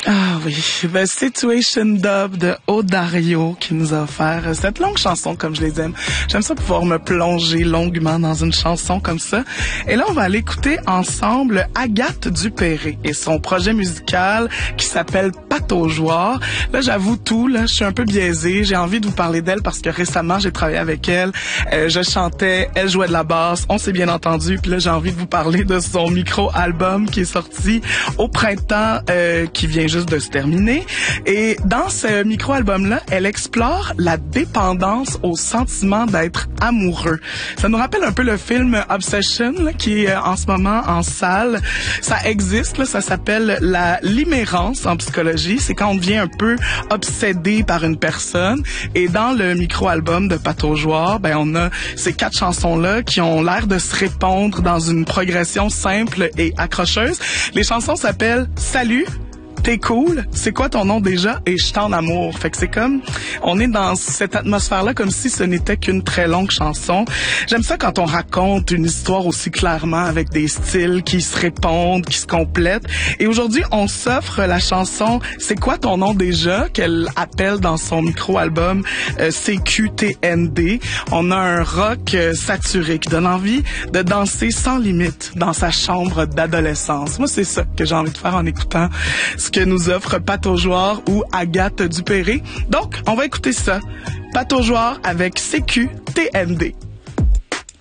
Ah oui, The Situation Dub de Odario qui nous a offert cette longue chanson comme je les aime. J'aime ça pouvoir me plonger longuement dans une chanson comme ça. Et là, on va aller écouter ensemble Agathe Dupéré et son projet musical qui s'appelle Pataugeoire. Là, j'avoue tout, là, je suis un peu biaisée. J'ai envie de vous parler d'elle parce que récemment, j'ai travaillé avec elle. Je chantais, elle jouait de la basse, on s'est bien entendu. Puis là, j'ai envie de vous parler de son micro-album qui est sorti au printemps, qui vient juste de se terminer. Et dans ce micro-album-là, elle explore la dépendance au sentiment d'être amoureux. Ça nous rappelle un peu le film Obsession, là, qui est en ce moment en salle. Ça existe, là, ça s'appelle la limérance en psychologie. C'est quand on devient un peu obsédé par une personne. Et dans le micro-album de Pataugeoire, ben, on a ces 4 chansons-là qui ont l'air de se répondre dans une progression simple et accrocheuse. Les chansons s'appellent Salut, T'es cool, c'est quoi ton nom déjà et je t'en amour. Fait que c'est comme, on est dans cette atmosphère-là comme si ce n'était qu'une très longue chanson. J'aime ça quand on raconte une histoire aussi clairement avec des styles qui se répondent, qui se complètent. Et aujourd'hui, on s'offre la chanson C'est quoi ton nom déjà qu'elle appelle dans son micro-album CQTND. On a un rock saturé qui donne envie de danser sans limite dans sa chambre d'adolescence. Moi, c'est ça que j'ai envie de faire en écoutant ce que nous offre Pataugeoire ou Agathe Dupéré. Donc, on va écouter ça. Pataugeoire avec CQTND.